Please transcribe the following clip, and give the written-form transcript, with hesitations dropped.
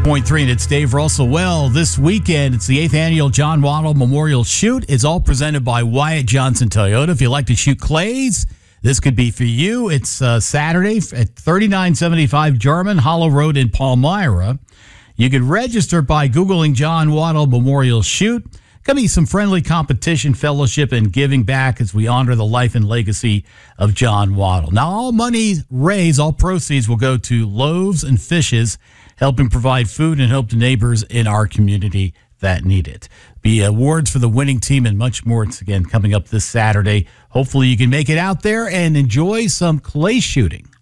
101.3, and it's Dave Russell. Well, this weekend, it's the 8th annual John Waddle Memorial Shoot. It's all presented by Wyatt Johnson Toyota. If you like to shoot clays, this could be for you. It's Saturday at 3975 German Hollow Road in Palmyra. You can register by Googling John Waddle Memorial Shoot. Going to be some friendly competition, fellowship, and giving back as we honor the life and legacy of John Waddle. Now, all money raised, all proceeds will go to Loaves and Fishes, helping provide food and help to neighbors in our community that need it. Be awards for the winning team and much more. It's again coming up this Saturday. Hopefully you can make it out there and enjoy some clay shooting.